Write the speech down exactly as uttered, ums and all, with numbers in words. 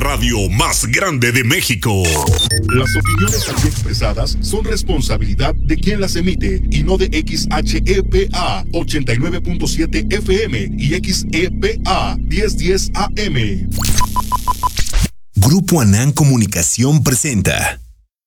radio más grande de México. Las opiniones aquí expresadas son responsabilidad de quien las emite y no de X H E P A ochenta y nueve punto siete F M y X E P A diez diez A M. Grupo Anán Comunicación presenta